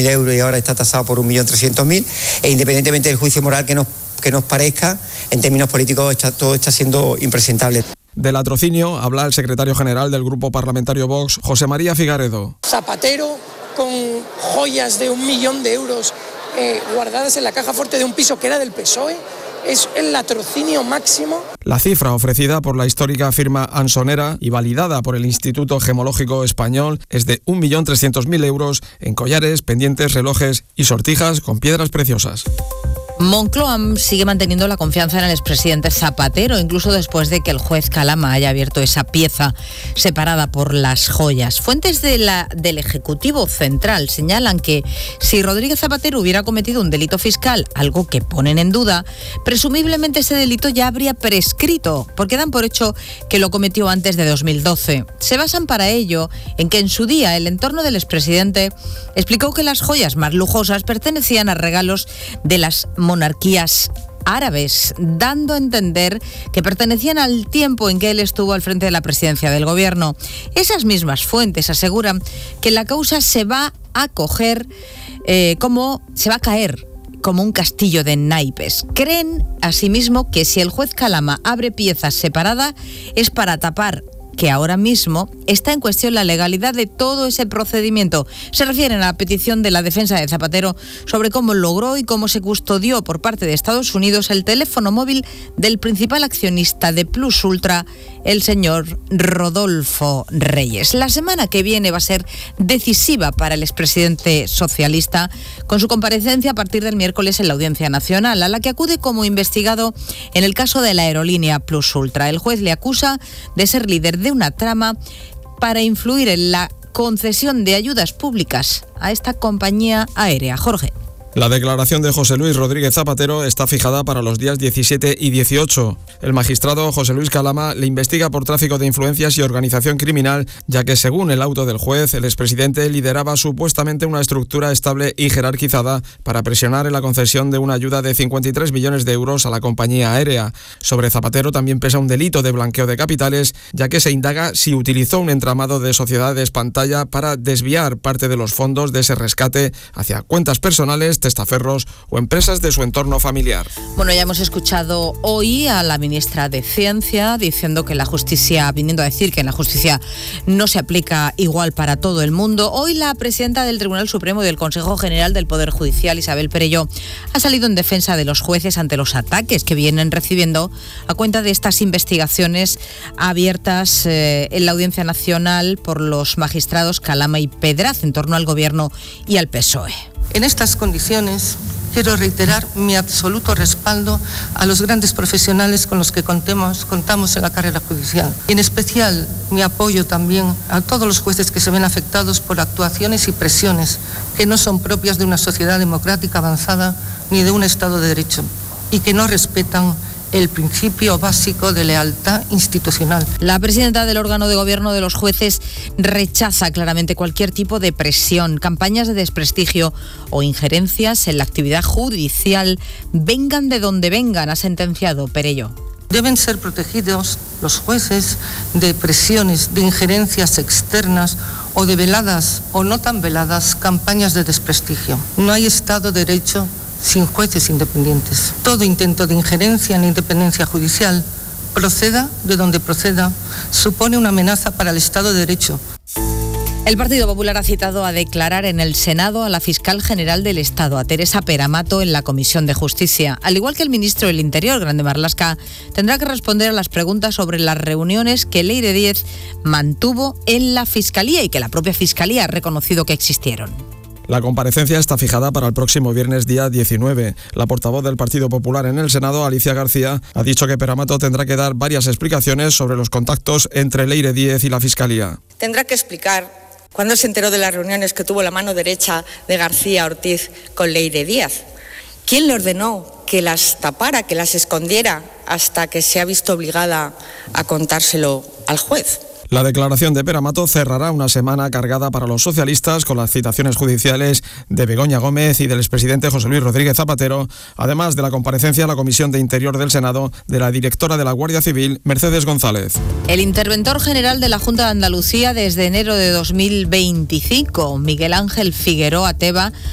800.000 euros y ahora está tasado por 1.300.000, e independientemente del juicio moral que nos parezca, en términos políticos todo está siendo impresentable. Del latrocinio habla el secretario general del Grupo Parlamentario Vox, José María Figaredo. Zapatero con joyas de 1 millón de euros guardadas en la caja fuerte de un piso que era del PSOE. Es el latrocinio máximo. La cifra ofrecida por la histórica firma Ansonera y validada por el Instituto Gemológico Español es de 1.300.000 euros en collares, pendientes, relojes y sortijas con piedras preciosas. Moncloa sigue manteniendo la confianza en el expresidente Zapatero, incluso después de que el juez Calama haya abierto esa pieza separada por las joyas. Fuentes del Ejecutivo Central señalan que si Rodríguez Zapatero hubiera cometido un delito fiscal, algo que ponen en duda, presumiblemente ese delito ya habría prescrito, porque dan por hecho que lo cometió antes de 2012. Se basan para ello en que en su día el entorno del expresidente explicó que las joyas más lujosas pertenecían a regalos de las monarquías árabes, dando a entender que pertenecían al tiempo en que él estuvo al frente de la presidencia del gobierno. Esas mismas fuentes aseguran que la causa se va a caer como un castillo de naipes. Creen, asimismo, que si el juez Calama abre piezas separadas es para tapar que ahora mismo está en cuestión la legalidad de todo ese procedimiento. Se refieren a la petición de la defensa de Zapatero sobre cómo logró y cómo se custodió por parte de Estados Unidos el teléfono móvil del principal accionista de Plus Ultra, el señor Rodolfo Reyes. La semana que viene va a ser decisiva para el expresidente socialista, con su comparecencia a partir del miércoles en la Audiencia Nacional, a la que acude como investigado en el caso de la aerolínea Plus Ultra. El juez le acusa de ser líder de una trama para influir en la concesión de ayudas públicas a esta compañía aérea. Jorge. La declaración de José Luis Rodríguez Zapatero está fijada para los días 17 y 18. El magistrado José Luis Calama le investiga por tráfico de influencias y organización criminal, ya que según el auto del juez, el expresidente lideraba supuestamente una estructura estable y jerarquizada para presionar en la concesión de una ayuda de 53 millones de euros a la compañía aérea. Sobre Zapatero también pesa un delito de blanqueo de capitales, ya que se indaga si utilizó un entramado de sociedades pantalla para desviar parte de los fondos de ese rescate hacia cuentas personales, testaferros o empresas de su entorno familiar. Bueno, ya hemos escuchado hoy a la ministra de Ciencia viniendo a decir que la justicia no se aplica igual para todo el mundo. Hoy la presidenta del Tribunal Supremo y del Consejo General del Poder Judicial, Isabel Perelló, ha salido en defensa de los jueces ante los ataques que vienen recibiendo a cuenta de estas investigaciones abiertas en la Audiencia Nacional por los magistrados Calama y Pedraz en torno al Gobierno y al PSOE. En estas condiciones, quiero reiterar mi absoluto respaldo a los grandes profesionales con los que contamos en la carrera judicial. Y en especial mi apoyo también a todos los jueces que se ven afectados por actuaciones y presiones que no son propias de una sociedad democrática avanzada ni de un Estado de Derecho y que no respetan el principio básico de lealtad institucional. La presidenta del órgano de gobierno de los jueces rechaza claramente cualquier tipo de presión, campañas de desprestigio o injerencias en la actividad judicial, vengan de donde vengan, ha sentenciado Perelló. Deben ser protegidos los jueces de presiones, de injerencias externas o de veladas o no tan veladas campañas de desprestigio. No hay Estado de Derecho sin jueces independientes. Todo intento de injerencia en la independencia judicial, proceda de donde proceda, supone una amenaza para el Estado de Derecho. El Partido Popular ha citado a declarar en el Senado a la fiscal general del Estado, a Teresa Peramato, en la Comisión de Justicia. Al igual que el ministro del Interior, Grande Marlaska, tendrá que responder a las preguntas sobre las reuniones que Leire Díez mantuvo en la Fiscalía y que la propia Fiscalía ha reconocido que existieron. La comparecencia está fijada para el próximo viernes día 19. La portavoz del Partido Popular en el Senado, Alicia García, ha dicho que Peramato tendrá que dar varias explicaciones sobre los contactos entre Leire Díez y la Fiscalía. Tendrá que explicar cuándo se enteró de las reuniones que tuvo la mano derecha de García Ortiz con Leire Díez. ¿Quién le ordenó que las tapara, que las escondiera hasta que se ha visto obligada a contárselo al juez? La declaración de Peramato cerrará una semana cargada para los socialistas con las citaciones judiciales de Begoña Gómez y del expresidente José Luis Rodríguez Zapatero, además de la comparecencia a la Comisión de Interior del Senado de la directora de la Guardia Civil, Mercedes González. El interventor general de la Junta de Andalucía desde enero de 2025, Miguel Ángel Figueroa Teba,